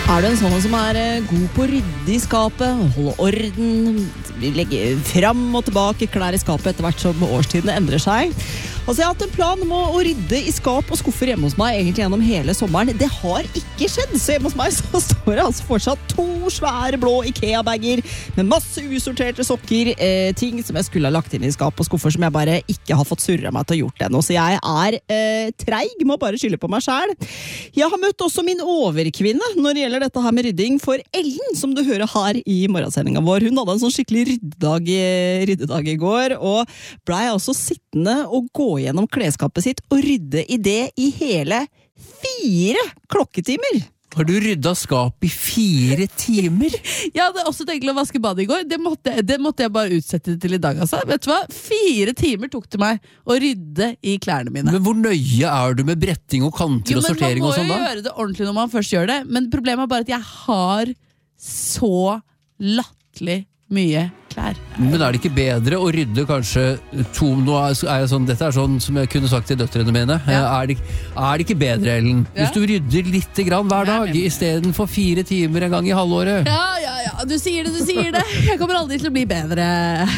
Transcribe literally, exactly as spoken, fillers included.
Er du en sånn som er god på å rydde i skapet, holde orden, legge fram og tilbake klær i skapet etter hvert som årstidene endrer seg? Altså, jeg har hatt en plan om å rydde i skap og skuffer hjemme hos meg egentlig gjennom hele sommeren. Det har ikke skjedd, så hjemme hos meg så står det altså fortsatt to svære blå IKEA-bagger med masse usorterte sokker, eh, ting som jeg skulle ha lagt inn i skap og skuffer som jeg bare ikke har fått surret meg til å gjort ennå. Så jeg er eh, treig, må bare skylde på meg selv. Jeg har møtt også min overkvinne når det gjelder dette her med rydding, for Ellen, som du hører her i morgensendingen vår. Hun hadde en sånn skikkelig ryddedag, ryddedag i går, og ble altså sittende og gå gjennom klesskapet sitt og rydde i det i hele fire klokketimer. Har du rydda skap i fire timer? Jeg hadde også tenkt å vaske badet i går. Det måtte, det måtte jeg bare utsette til i dag. Altså. Vet du hva? Fire timer tok det meg å rydde i klærne mine. Men hvor nøye er du med bretting og kanter jo, og sortering og sånn da? Man må jo gjøre det ordentlig når man først gjør det. Men problemet er bare at jeg har så latterlig mye klær. Men er det ikke bedre å rydde kanskje to, nå er jeg sånn, dette er sånn som jeg kunne sagt til døtrene mine, ja. er, det, er det ikke bedre, Ellen? Ja. Hvis du rydder litt grann hver dag, ja, i stedet for fire timer en gang i halvåret? Ja, ja, ja, du sier det, du sier det. Jeg kommer aldri til å bli bedre.